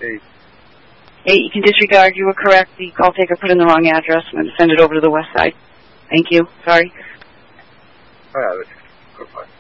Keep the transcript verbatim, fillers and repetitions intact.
Eight. Eight, you can disregard. You were correct. The call taker put in the wrong address. I'm going to send it over to the west side. Thank you. Sorry. I have it. Goodbye.